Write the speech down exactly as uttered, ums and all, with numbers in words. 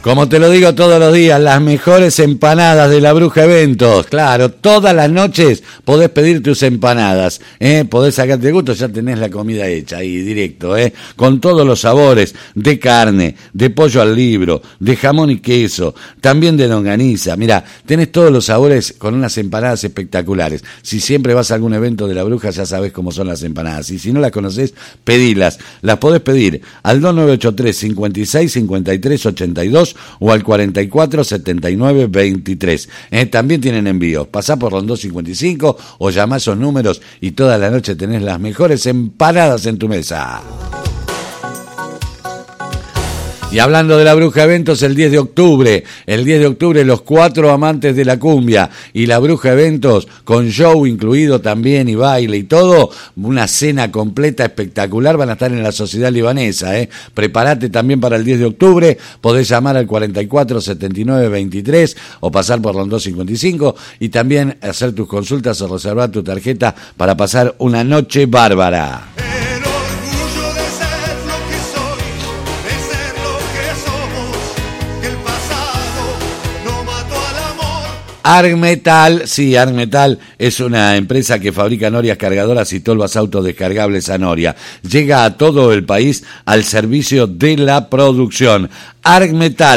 Como te lo digo todos los días, las mejores empanadas de La Bruja Eventos. Claro, todas las noches podés pedir tus empanadas, ¿eh? Podés sacarte el gusto, ya tenés la comida hecha ahí directo, ¿eh? Con todos los sabores de carne, de pollo al libro, de jamón y queso, también de longaniza. Mirá, tenés todos los sabores con unas empanadas espectaculares. Si siempre vas a algún evento de La Bruja, ya sabés cómo son las empanadas. Y si no las conocés, pedilas. Las podés pedir al dos nueve ocho tres, cincuenta y seis, cincuenta y tres, ochenta y dos o al cuarenta y cuatro, setenta y nueve, veintitrés. Eh, también tienen envíos. Pasá por Rondó cincuenta y cinco o llamá esos números y toda la noche tenés las mejores empanadas en tu mesa. Y hablando de La Bruja Eventos, el diez de octubre, el diez de octubre los cuatro amantes de la cumbia y La Bruja Eventos, con show incluido también y baile y todo, una cena completa espectacular, van a estar en la Sociedad Libanesa, ¿eh? Prepárate también para el diez de octubre, podés llamar al cuarenta y cuatro, setenta y nueve, veintitrés o pasar por Rondó cincuenta y cinco y también hacer tus consultas o reservar tu tarjeta para pasar una noche bárbara. Argmetal, sí, Argmetal es una empresa que fabrica norias cargadoras y tolvas autodescargables a noria. Llega a todo el país al servicio de la producción. Argmetal.